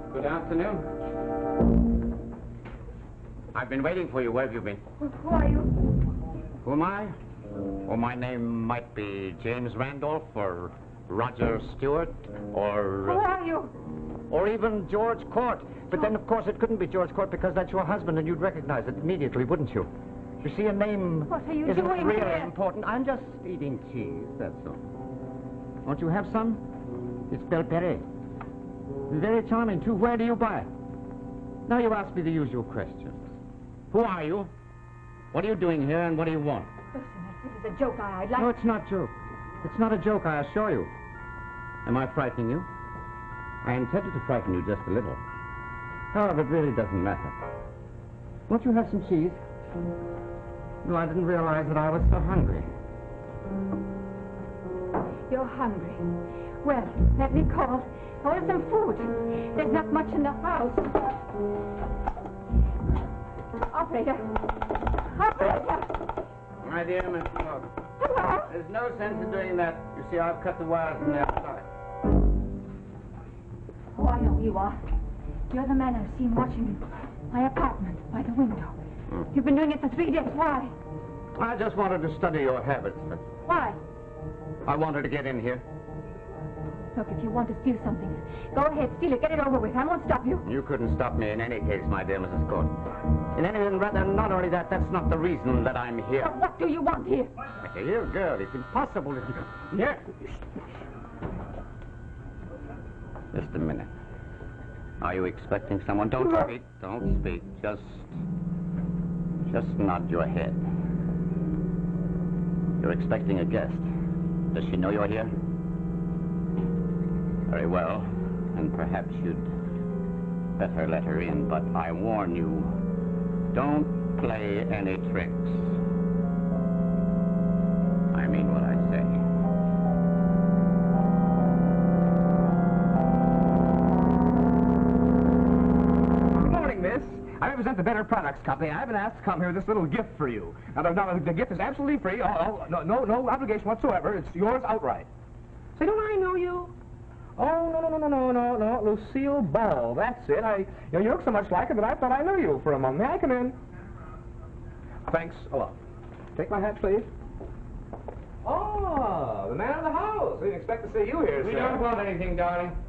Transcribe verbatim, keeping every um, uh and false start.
Good afternoon. I've been waiting for you. Where have you been? Who are you? Who am I? Well, my name might be James Randolph or Roger Stewart or... Who are you? Or even George Court. But then, of course, it couldn't be George Court because that's your husband and you'd recognize it immediately, wouldn't you? You see, a name What are you isn't doing really here? important. I'm just eating cheese, that's all. Won't you have some? It's Belperret. Very charming, too. Where do you buy it? Now you ask me the usual questions. Who are you? What are you doing here, and what do you want? Listen, if it is a joke, I- I'd like... No, it's not joke. It's not a joke, I assure you. Am I frightening you? I intended to frighten you just a little. However, it really doesn't matter. Won't you have some cheese? No, I didn't realize that I was so hungry. You're hungry. Well, let me call. I want some food. There's not much in the house. Operator. Operator. My dear Miss Morgan, Hello? there's no sense in doing that. You see, I've cut the wires from the outside. Oh, I know who you are. You're the man I've seen watching my apartment by the window. Hmm. You've been doing it for three days. Why? I just wanted to study your habits. But Why? I wanted to get in here. Look, if you want to steal something, go ahead, steal it. Get it over with. I won't stop you. You couldn't stop me in any case, my dear Missus Court. In any event, rather, not only that, that's not the reason that I'm here. But what do you want here? Here, girl, it's impossible that you... Here. Just a minute. Are you expecting someone? Don't No. speak. Don't speak. Just... Just nod your head. You're expecting a guest. Does she know you're here? Very well. And perhaps you'd better let her in, but I warn you, don't play any tricks. I mean what I say. Good morning, miss. I represent the Better Products Company. I've been asked to come here with this little gift for you. Now, the, now, the gift is absolutely free. Oh, oh, no, no, no obligation whatsoever. It's yours outright. Say, don't I know you? Oh, no, no, no, no, no, no, no. Lucille Ball. That's it. I, you know, you look so much like her that I thought I knew you for a moment. May I come in? Thanks a lot. Take my hat, please. Oh, the man of the house. We didn't expect to see you here, We sir. don't want anything, darling.